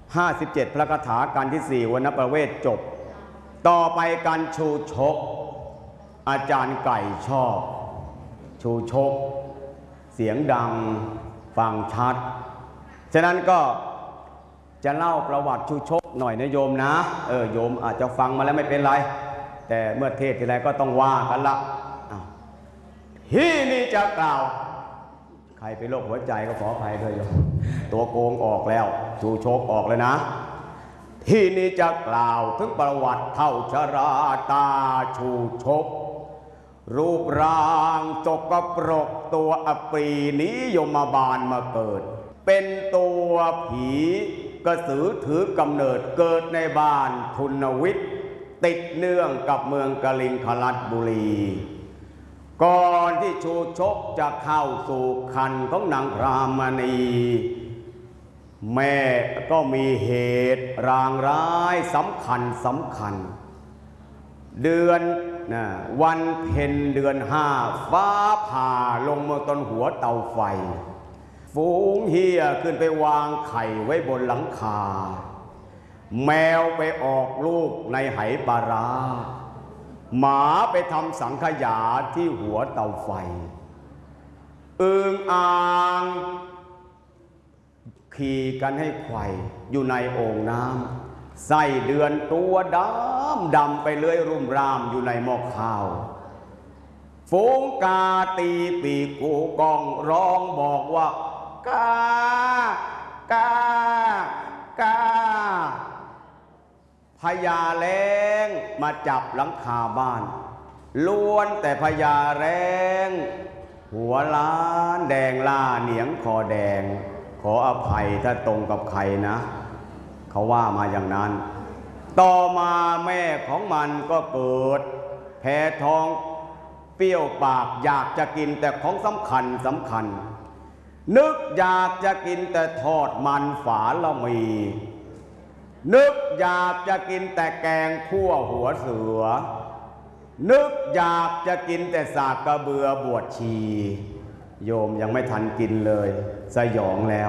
57พระคาถาการที่4วรรณประเวทจบต่อไปการชูชกอาจารย์ไก่ชอบชูชกเสียงดังฟังชัดฉะนั้นก็จะเล่าประวัติชูชกหน่อยนะโยมนะโยมอาจจะฟังมาแล้วไม่เป็นไรแต่เมื่อเทศทีไรก็ต้องว่ากันละที่นี่จะกล่าวใครเป็นโรคหัวใจก็ขออภัยด้วยโยมตัวโกงออกแล้วชูชกออกเลยนะที่นี่จะกล่าวถึงประวัติเท่าชราตาชูชกรูปร่างสกปรกตัวอปรีนี้ยมบาลมาเกิดเป็นตัวผีกระสือถือกำเนิดเกิดในบ้านทุนวิทย์ติดเนื่องกับเมืองกลิงคลัดบุรีก่อนที่ชูชกจะเข้าสู่คันของนางพรามณีแม่ก็มีเหตุรางร้ายสำคัญเดือนวันเพ็ญเดือน5ฟ้าผ่าลงมาต้นหัวเตาไฟฝูงเหี้ยขึ้นไปวางไข่ไว้บนหลังคาแมวไปออกลูกในไหปลาร้าหมาไปทำสังขยาที่หัวเตาไฟอึ่งอ่างขี่กันให้ไขว่อยู่ในโอ่งน้ำไส้เดือนตัวดำไปเลื้อยรุ่มรามอยู่ในหม้อข้าวฝูงกาตีปีกกูกองร้องบอกว่ากากาพญาแล้งมาจับหลังคาบ้านล้วนแต่พญาแล้งหัวล้านแดงล่าเหนียงคอแดงขออภัยถ้าตรงกับใครนะเขาว่ามาอย่างนั้นต่อมาแม่ของมันก็เกิดแพ้ท้องเปรี้ยวปากอยากจะกินแต่ของสำคัญนึกอยากจะกินแต่ทอดมันฝาละมีนึกอยากจะกินแต่แกงคั่วหัวเสือนึกอยากจะกินแต่สากกระเบือบวชชีโยมยังไม่ทันกินเลยสยองแล้ว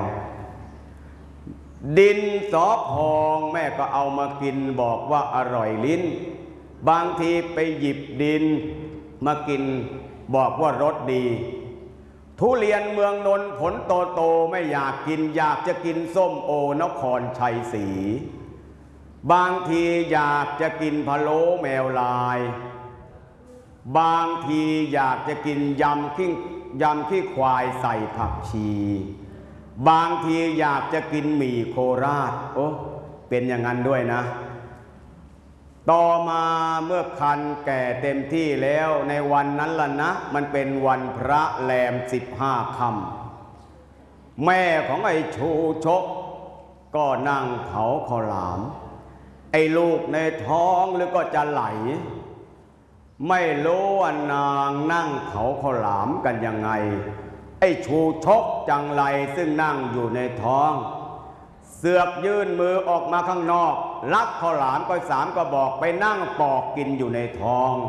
ดินสอพองแม่ก็เอามากินบอกว่าอร่อยลิ้นบางทีไปหยิบดินมากินบอกว่ารสดีทุเรียนเมืองนนท์ผลโตไม่อยากกินอยากจะกินส้มโอนครชัยศรีบางทีอยากจะกินพะโล้แมวลายบางทีอยากจะกินยำขี้ควายใส่ผักชีบางทีอยากจะกินหมี่โคราชเป็นอย่างนั้นด้วยนะต่อมาเมื่อคันแก่เต็มที่แล้วในวันนั้นล่ะนะมันเป็นวันพระแรม15 ค่ำแม่ของไอ้ชูชกก็นั่งเผาข้าวหลามไอ้ลูกในท้องหรือก็จะไหลไม่รู้ว่านางนั่งเผาข้าวหลามกันยังไงไอ้ชูชกจังไรซึ่งนั่งอยู่ในท้องเสือกยื่นมือออกมาข้างนอกลักข้าวหลามก็3 กระบอกไปนั่งปอกกินอยู่ในท้อง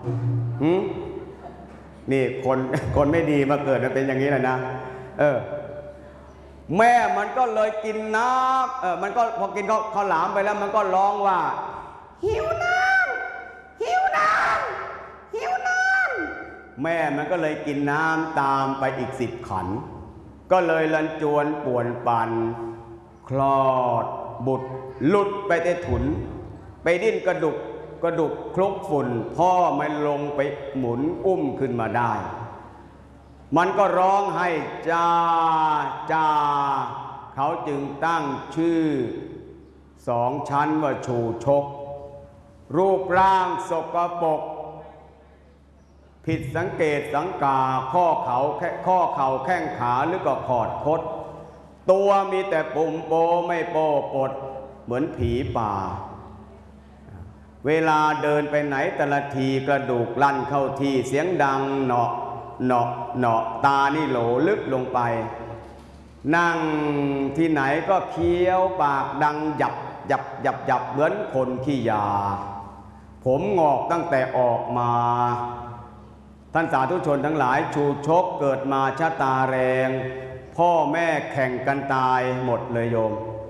นี่คนไม่ดีมาเกิดมันเป็นอย่างนี้แหละนะแม่มันก็เลยกินน้ำมันก็พอกินข้าวหลามไปแล้วมันก็ร้องว่าหิวน้ำหิวน้ำหิวน้ำแม่มันก็เลยกินน้ำตามไปอีก10 ขันก็เลยลันจวนป่วนปั่นคลอดบุตรหลุดไปในถุนไปดิ้นกระดุกคลุกฝุ่นพ่อมันลงไปหมุนอุ้มขึ้นมาได้มันก็ร้องให้จ้าเขาจึงตั้งชื่อ2 ชั้นว่าชูชกรูปร่างสกปรกผิดสังเกตสังกาข้อเข่าแข้งขาหรือก็ขอดคดตัวมีแต่ปุ่มโปไม่โปปดเหมือนผีป่าเวลาเดินไปไหนแต่ละทีกระดูกลั่นเข้าที่เสียงดังเนาะตานี่โหลลึกลงไปนั่งที่ไหนก็เคี้ยวปากดังหยับเหมือนคนขี้ยาผมงอกตั้งแต่ออกมาท่านสาธุชนทั้งหลายชูชกเกิดมาชะตาแรงพ่อแม่แข่งกันตายหมดเลยโยม